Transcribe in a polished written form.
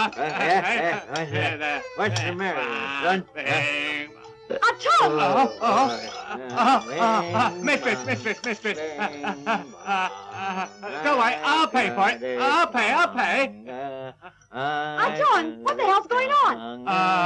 What's the matter, son? Achoo! Mistress. Go away. I'll pay for it. I'll pay. John, what the hell's going on?